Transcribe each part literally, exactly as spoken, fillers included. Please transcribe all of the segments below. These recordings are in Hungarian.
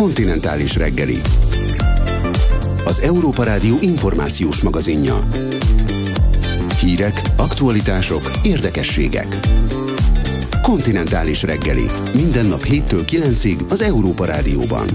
Kontinentális reggeli. Az Európa Rádió információs magazinja. Hírek, aktualitások, érdekességek. Kontinentális reggeli. Minden nap héttől kilencig az Európa Rádióban.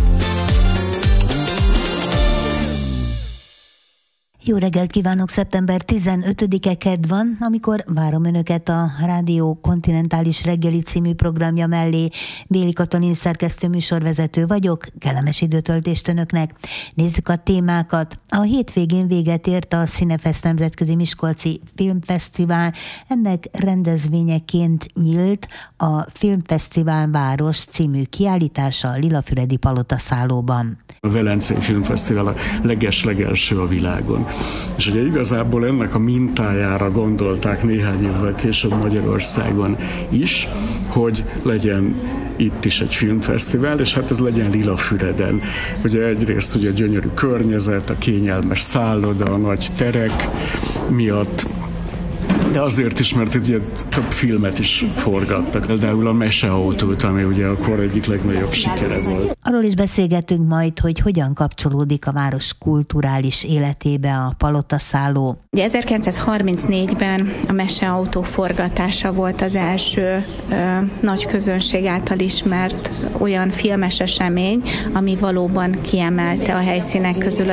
Jó reggelt kívánok! Szeptember tizenötödike kedd van, amikor várom Önöket a Rádió Kontinentális reggeli című programja mellé. Béli Katalin szerkesztő műsorvezető vagyok, kellemes időtöltést Önöknek. Nézzük a témákat. A hétvégén véget ért a Cinefest Nemzetközi Miskolci Filmfesztivál. Ennek rendezvényeként nyílt a Filmfesztivál Város című kiállítása a Lilafüredi Palotaszállóban. A Velencei Filmfesztivál a leges-legelső a világon. És ugye igazából ennek a mintájára gondolták néhány évvel később Magyarországon is, hogy legyen itt is egy filmfesztivál, és hát ez legyen Lilafüreden. Ugye egyrészt ugye a gyönyörű környezet, a kényelmes szálloda, a nagy terek miatt, de azért is, mert ugye több filmet is forgattak. Például a Meseautót, ami ugye a kor egyik legnagyobb sikere volt. Arról is beszélgetünk majd, hogy hogyan kapcsolódik a város kulturális életébe a Palotaszálló. Ugye ezerkilencszázharmincnégyben a Meseautó forgatása volt az első ö, nagy közönség által ismert olyan filmes esemény, ami valóban kiemelte a helyszínek közül